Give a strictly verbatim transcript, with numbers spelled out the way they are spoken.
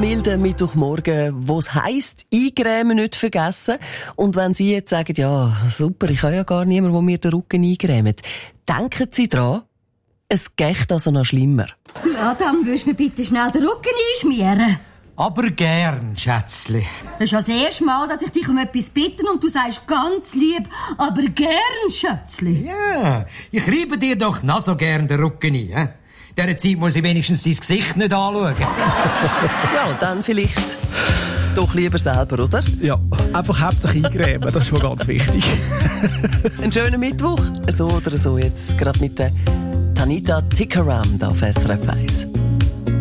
milden Mittwochmorgen, wo es heisst, eingrämen nicht vergessen. Und wenn Sie jetzt sagen, ja, super, ich habe ja gar niemanden, der mir den Rücken eingrämt, denken Sie dran, es geht also noch schlimmer. Adam, willst du mir bitte schnell den Rücken einschmieren? Aber gern, Schätzli. Das ist ja das erste Mal, dass ich dich um etwas bitte und du sagst ganz lieb, aber gern, Schätzli. Ja, ich reibe dir doch noch so gern den Rücken ein. He? In dieser Zeit muss ich wenigstens dein Gesicht nicht anschauen. Ja, dann vielleicht doch lieber selber, oder? Ja, einfach hauptsächlich eingrämen, das ist schon ganz wichtig. Einen schönen Mittwoch, so oder so jetzt, gerade mit der Tanita Tikaram da auf S R F eins.